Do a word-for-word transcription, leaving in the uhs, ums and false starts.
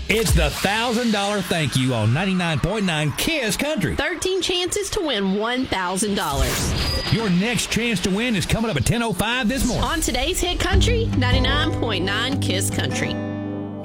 It's the one thousand dollars thank you on ninety-nine point nine KISS Country. thirteen chances to win one thousand dollars. Your next chance to win is coming up at ten oh five this morning. On today's Hit Country, ninety-nine point nine KISS Country.